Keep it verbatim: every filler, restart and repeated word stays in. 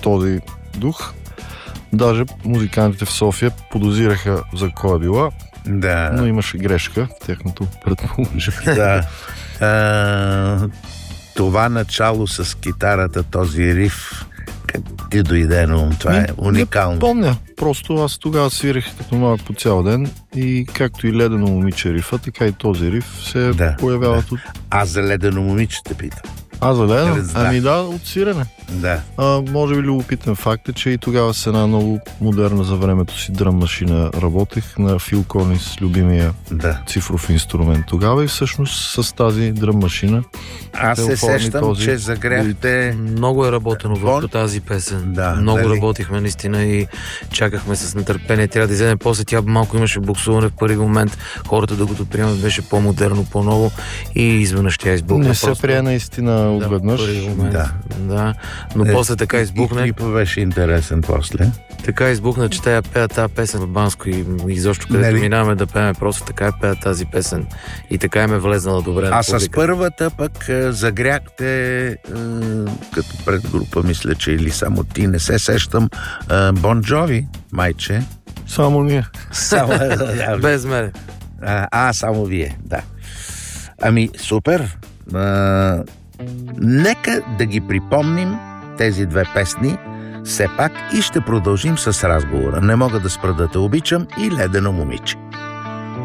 този дух. Даже музикантите в София подозираха за кой е била, да. Но имаше грешка в техното предположение. Да. А, това начало с китарата, този риф, как ти дойде на ум? Това е уникално. Не помня. Просто аз тогава свирих като малък по цял ден и както и Ледено момиче рифа, така и този риф се да, появяват да. от... Аз за Ледено момиче те питам. А, за Ледено? Да. Ами да, от свирене. Да. А, може би любопитен факт е, че и тогава с една много модерна за времето си дръм машина работех на Фил Колинс, любимия да. цифров инструмент тогава и всъщност с тази дръм машина аз се сещам, този... че загряхте... Много е работено върху тази песен. Да, много дали? Работихме наистина и чакахме с нетърпение. Трябва да излезе. После тя малко имаше буксуване в първи момент. Хората да го приемат беше по-модерно, по-ново и изведнъж тя избухна. Не се просто... прие наистина отведнъж. Да, да. да. Но е, после така избухна. И клипа беше интересен после. Така избухна, че тя пея тази песен в Банско и изобщо където минаваме да пеем, просто така пея тази песен. И така им е влезнала добре. А с първата пък загряхте е, като предгрупа, мисля, че или само ти, не се сещам, Бон Джови, майче. Само ние. Само, без мене. А, а, само вие, да. Ами, супер. А, нека да ги припомним тези две песни все пак и ще продължим с разговора. Не мога да спра да те обичам и Ледено момиче.